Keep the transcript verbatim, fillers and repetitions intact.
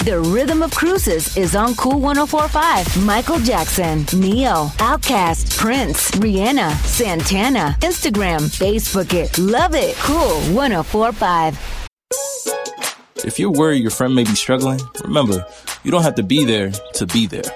The Rhythm of Cruises is on Cool one oh four point five. Michael Jackson, Neo, Outkast, Prince, Rihanna, Santana. Instagram, Facebook it. Love it. Cool one oh four point five. If you're worried your friend may be struggling, remember, you don't have to be there to be there.